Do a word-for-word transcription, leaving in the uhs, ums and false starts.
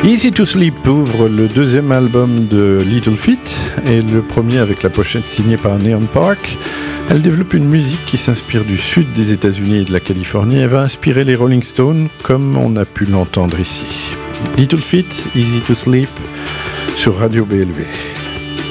Easy to Sleep ouvre le deuxième album de Little Feat et le premier avec la pochette signée par Neon Park. Elle développe une musique qui s'inspire du sud des États-Unis et de la Californie et va inspirer les Rolling Stones comme on a pu l'entendre ici. Little Feat, Easy to Sleep sur Radio B L V.